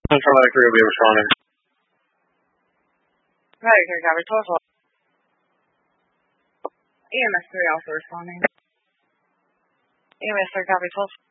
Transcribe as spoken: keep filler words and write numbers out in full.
Paramedic three will be responding. Paramedic three, copy, twelve twelve. E M S three also responding. E M S three, copy, twelve.